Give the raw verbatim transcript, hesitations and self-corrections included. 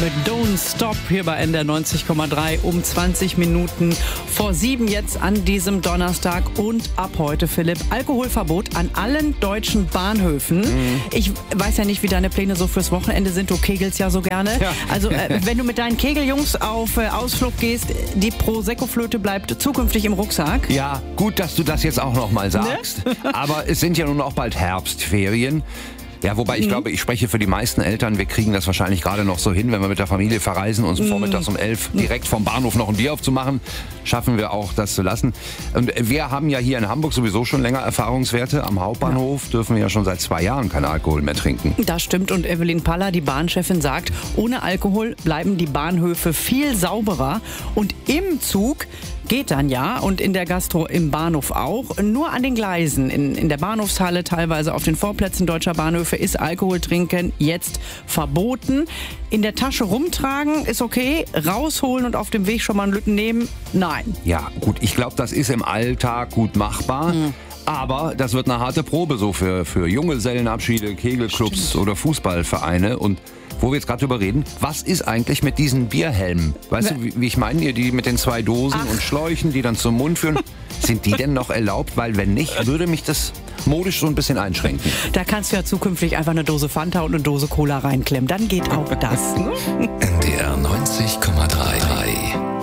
mit Don't Stop hier bei N D R neunzig Komma drei um zwanzig Minuten vor sieben jetzt an diesem Donnerstag und ab heute, Philipp, Alkoholverbot an allen deutschen Bahnhöfen. Mhm. Ich weiß ja nicht, wie deine Pläne so fürs Wochenende sind. Du kegelst ja so gerne. Ja. Also äh, wenn du mit deinen Kegeljungs auf äh, Ausflug gehst, die Prosecco-Flöte bleibt zukünftig im Rucksack. Ja, gut, dass du das jetzt auch noch mal sagst. Ne? Aber es sind ja nun auch bald Herbstferien. Ja, wobei ich mhm. glaube, ich spreche für die meisten Eltern, wir kriegen das wahrscheinlich gerade noch so hin, wenn wir mit der Familie verreisen, uns mhm. vormittags um elf direkt vom Bahnhof noch ein Bier aufzumachen, schaffen wir auch, das zu lassen. Und wir haben ja hier in Hamburg sowieso schon länger Erfahrungswerte. Am Hauptbahnhof ja. dürfen wir ja schon seit zwei Jahren keinen Alkohol mehr trinken. Das stimmt und Evelyn Paller, die Bahnchefin, sagt, ohne Alkohol bleiben die Bahnhöfe viel sauberer und im Zug geht dann ja und in der Gastro im Bahnhof auch. Nur an den Gleisen, in, in der Bahnhofshalle, teilweise auf den Vorplätzen deutscher Bahnhöfe ist Alkohol trinken jetzt verboten. In der Tasche rumtragen ist okay, rausholen und auf dem Weg schon mal einen Lütten nehmen, nein. Ja gut, ich glaube, das ist im Alltag gut machbar. Mhm. Aber das wird eine harte Probe so für, für Junggesellenabschiede, Kegelclubs Stimmt. oder Fußballvereine. Und wo wir jetzt gerade drüber reden, was ist eigentlich mit diesen Bierhelmen? Weißt ja. du, wie, wie ich meine, die mit den zwei Dosen Ach. und Schläuchen, die dann zum Mund führen, sind die denn noch erlaubt? Weil wenn nicht, würde mich das modisch so ein bisschen einschränken. Da kannst du ja zukünftig einfach eine Dose Fanta und eine Dose Cola reinklemmen. Dann geht auch das. N D R neunzig Komma drei